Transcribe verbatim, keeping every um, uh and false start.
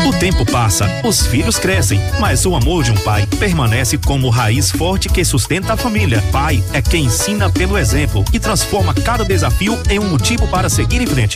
O tempo passa, os filhos crescem, mas o amor de um pai permanece como raiz forte que sustenta a família. Pai é quem ensina pelo exemplo e transforma cada desafio em um motivo para seguir em frente.